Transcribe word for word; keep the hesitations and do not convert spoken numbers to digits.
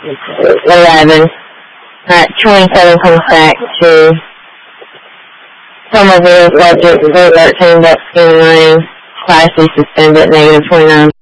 eleven. Alright, twenty-seven comes back to Somerville, budget, thirteen, but in rain, class C suspended, negative twenty-nine